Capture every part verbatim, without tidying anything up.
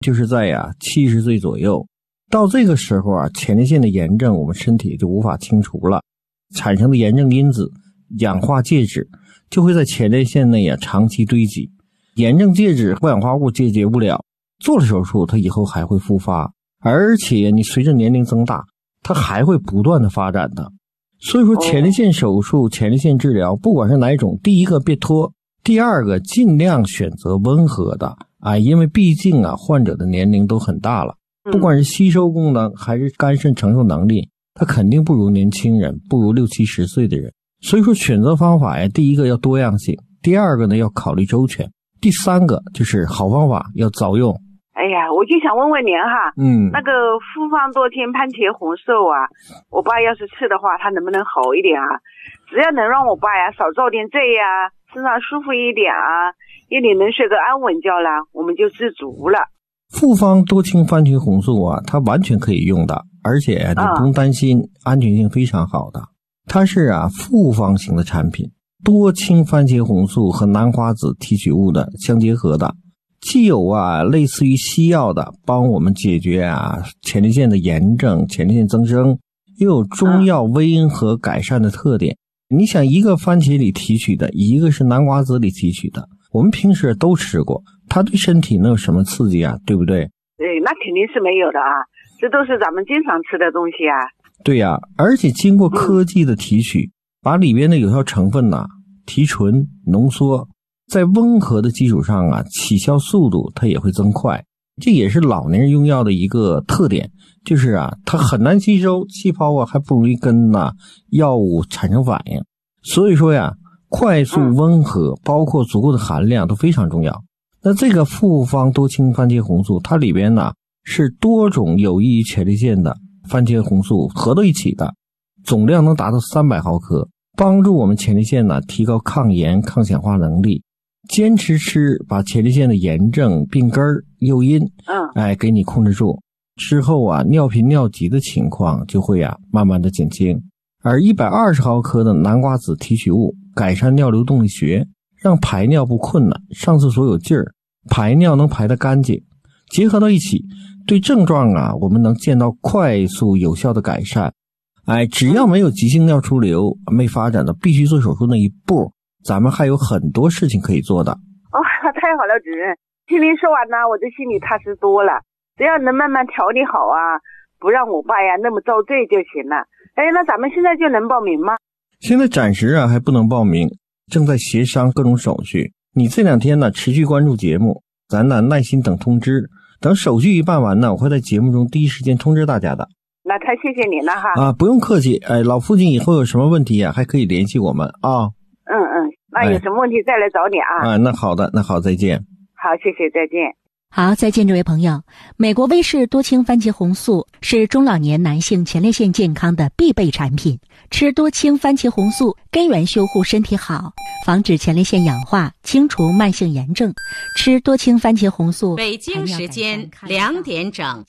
就是在呀七十岁左右。到这个时候啊，前列腺的炎症我们身体就无法清除了，产生的炎症因子氧化介质就会在前列腺内啊长期堆积，炎症介质或氧化物解决不了，做了手术它以后还会复发，而且你随着年龄增大它还会不断的发展的。所以说前列腺手术、前列腺治疗不管是哪一种，第一个别拖，第二个尽量选择温和的啊，因为毕竟啊患者的年龄都很大了，不管是吸收功能还是肝肾承受能力，他肯定不如年轻人，不如六七十岁的人。所以说选择方法呀，第一个要多样性，第二个呢要考虑周全，第三个就是好方法要早用。 哎呀，我就想问问您哈， 嗯， 那个复方多腈番茄红素啊，我爸要是吃的话，他能不能好一点啊？只要能让我爸呀少遭点罪呀，身上舒服一点啊，夜里能睡个安稳觉啦，我们就知足了。 复方多腈番茄红素啊，它完全可以用的，而且你不用担心，嗯、安全性非常好的。它是啊复方型的产品，多腈番茄红素和南瓜子提取物的相结合的，既有啊类似于西药的帮我们解决啊前列腺的炎症、前列腺增生，又有中药微温和改善的特点。嗯、你想一个番茄里提取的，一个是南瓜子里提取的，我们平时都吃过，它对身体能有什么刺激啊？对不对？ 对，那肯定是没有的啊，这都是咱们经常吃的东西啊。 对呀、啊，而且经过科技的提取，嗯、把里边的有效成分呐、啊、提纯浓缩，在温和的基础上啊，起效速度它也会增快。这也是老年人用药的一个特点，就是啊，它很难吸收，气泡啊还不容易跟呐、啊、药物产生反应。所以说呀，快速温和，包括足够的含量都非常重要。那这个复方多腈番茄红素，它里边呢是多种有益于前列腺的番茄红素合到一起的，总量能达到三百毫克，帮助我们前列腺呢提高抗炎抗氧化能力。坚持吃，把前列腺的炎症病根儿诱因嗯哎给你控制住之后啊，尿频尿急的情况就会啊慢慢的减轻。而一百二十毫克的南瓜子提取物改善尿流动力学，让排尿不困难，上厕所有劲儿，排尿能排得干净，结合到一起，对症状啊我们能见到快速有效的改善。哎，只要没有急性尿出流，没发展到必须做手术那一步，咱们还有很多事情可以做的。 哦，太好了，主任，听您说完呢，我这心里踏实多了。只要能慢慢调理好啊，不让我爸呀那么遭罪就行了。哎，那咱们现在就能报名吗？ 现在暂时啊还不能报名，正在协商各种手续。你这两天呢持续关注节目，咱呢耐心等通知，等手续一办完呢，我会在节目中第一时间通知大家的。 那太谢谢您了哈。 啊，不用客气。哎，老父亲以后有什么问题啊还可以联系我们啊。 嗯嗯，那有什么问题再来找你啊。 啊，那好的，那好，再见。 好，谢谢，再见。 好，再见，这位朋友。美国威氏多腈番茄红素是中老年男性前列腺健康的必备产品。吃多腈番茄红素，根源修护身体好，防止前列腺氧化，清除慢性炎症。吃多腈番茄红素。 北京时间两点整。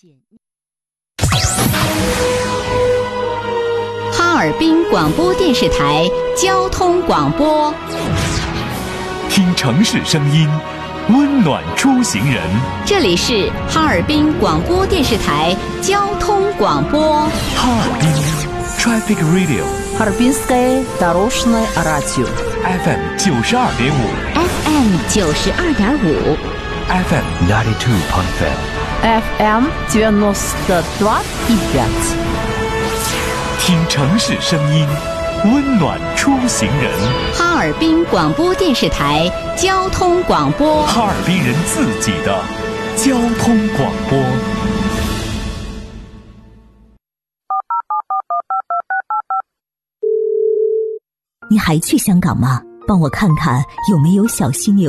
哈尔滨广播电视台交通广播。 听城市声音，温暖出行人。 这里是哈尔滨广播电视台交通广播。 哈尔滨 Traffic Radio， Harbinskaya Doroshnoye Radio F M 九十二点五 F M 九十二点五 F M ninety two point five F M девяносто два и пять。 听城市声音，温暖出行人。 哈尔滨广播电视台交通广播， 哈尔滨人自己的交通广播。 你还去香港吗？帮我看看有没有小犀牛